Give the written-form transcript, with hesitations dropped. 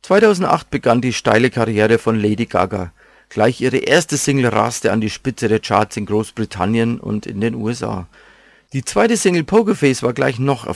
2008 begann die steile Karriere von Lady Gaga. Gleich ihre erste Single raste an die Spitze der Charts in Großbritannien und in den USA. Die zweite Single Poker Face war gleich noch